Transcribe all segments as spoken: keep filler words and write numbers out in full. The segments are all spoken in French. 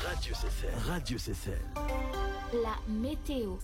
Radio C C L. Radio C C L. La météo.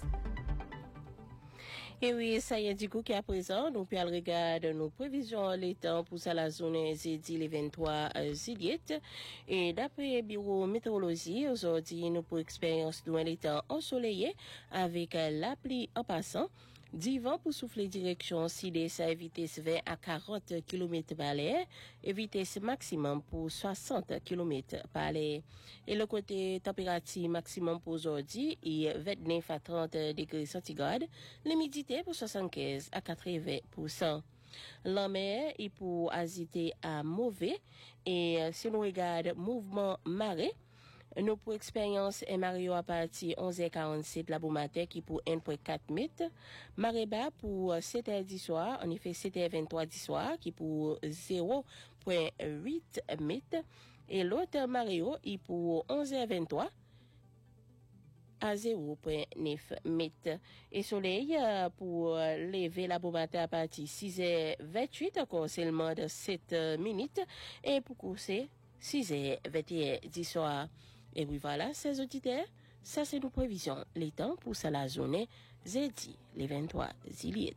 Et oui, ça y est, du coup, qu'à présent, nous pouvons regarder nos prévisions, les temps pour ça la zone jeudi les vingt-trois juillet. Et d'après le bureau météorologie, aujourd'hui, nous pour expérience de les temps ensoleillés avec la pluie en passant. Du vent pour souffler direction sud-est à vitesse vingt à quarante kilomètres par l'heure et vitesse maximum pour soixante kilomètres par l'heure. Et le côté température maximum pour aujourd'hui est vingt-neuf à trente degrés centigrades, l'humidité pour soixante-quinze à quatre-vingts pour cent. La mer est pour agiter à mauvais et si nous regardons mouvement marée, nous pour expérience et Mario à partir onze heures quarante-sept la bon matin qui pour un virgule quatre mètres. Marée bas pour sept heures du soir, en effet sept heures vingt-trois du soir qui pour zéro virgule huit mètres. Et l'autre Mario est pour onze heures vingt-trois à zéro virgule neuf mètres. Et soleil pour lever la bon matin à partir six heures vingt-huit, encore seulement de sept minutes. Et pour courser six heures vingt et un du soir. Et oui, voilà, ces auditeurs, ça c'est nos prévisions. Les temps pour ça la journée, jeudi, les vingt-trois juillet.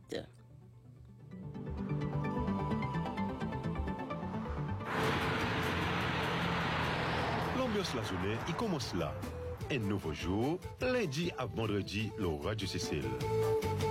L'ambiance la journée, il commence là. Un nouveau jour, lundi à vendredi, le Radio C C L.